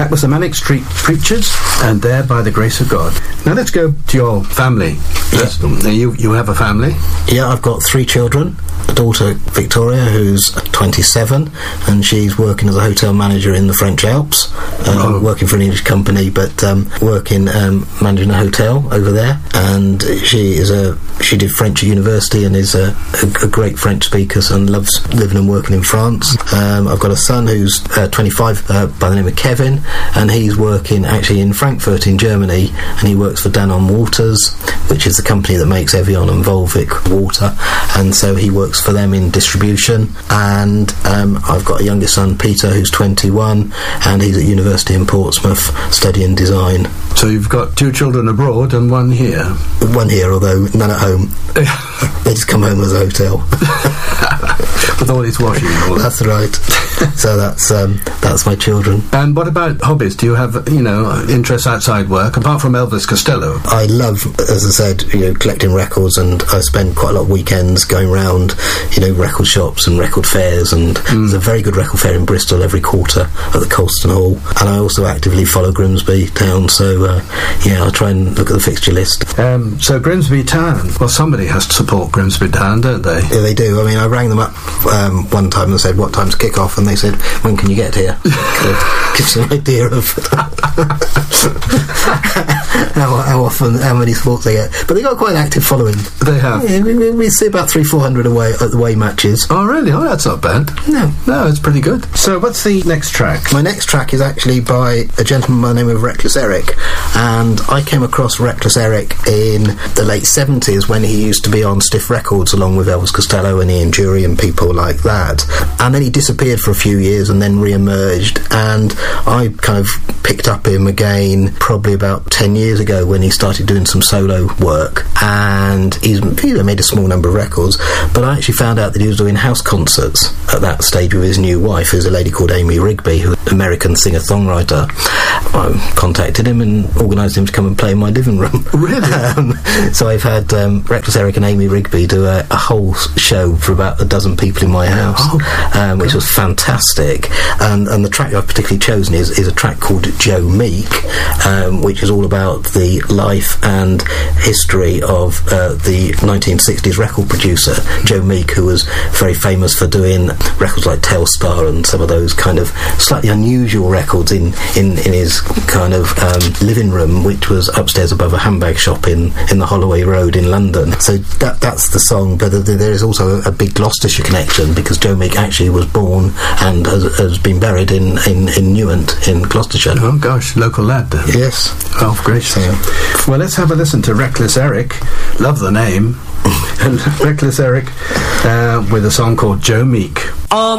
That was the Manic Street Preachers, and There by the Grace of God. Now let's go to your family. Yes. Now you have a family? Yeah, I've got 3 children. A daughter, Victoria, who's 27, and she's working as a hotel manager in the French Alps, working for an English company, but managing a hotel over there. And she did French at university and is a great French speaker and loves living and working in France. I've got a son who's 25 by the name of Kevin, and he's working actually in Frankfurt in Germany, and he works for Danone Waters, which is the company that makes Evian and Volvic water, and so he works for them in distribution. And I've got a younger son, Peter, who's 21, and he's at university in Portsmouth studying design. So you've got 2 children abroad and 1 here? 1 here, although none at home. They just come home as a hotel. With all his washing and all that. That's right. So that's my children. And what about hobbies? Do you have, interests outside work, apart from Elvis Costello? I love, as I said, collecting records, and I spend quite a lot of weekends going round, record shops and record fairs, and there's a very good record fair in Bristol every quarter at the Colston Hall. And I also actively follow Grimsby Town, so I try and look at the fixture list. So Grimsby Town, well, somebody has to support Grimsby Town, don't they? Yeah, they do. I mean, I rang them up one time and said, what time's kick-off? And they said, when can you get here? Gives you an idea of how often, how many sports they get. But they got quite an active following. They have? Yeah, we see about 300-400 away matches. Oh, really? Oh, that's not bad. No, it's pretty good. So what's the next track? My next track is actually by a gentleman by the name of Reckless Eric, and I came across Reckless Eric in the late 70s when he used to be on Stiff Records along with Elvis Costello and Ian Dury and people like that. And then he disappeared for a few years and then re-emerged, and I kind of picked up him again probably about 10 years ago when he started doing some solo work, and he's made a small number of records, but I actually found out that he was doing house concerts at that stage with his new wife, who's a lady called Amy Rigby, who's an American singer-songwriter. I contacted him and organised him to come and play in my living room. Really? So I've had Reckless Eric and Amy Rigby do a whole show for about a dozen people in my house, which was fantastic. And the track I've particularly chosen is a track called Joe Meek, which is all about the life and history of the 1960s record producer Joe Meek, who was very famous for doing records like Telstar and some of those kind of slightly unusual records in his kind of living room, which was upstairs above a handbag shop in the Holloway Road in London. So that's the song, but there is also a big Gloucestershire connection, because Joe Meek actually was born and has been buried in Newent in Gloucestershire. Oh gosh, local lad then. Yes. Oh, gracious. Yeah. Well, let's have a listen to Reckless Eric. Love the name. And Reckless Eric with a song called Joe Meek.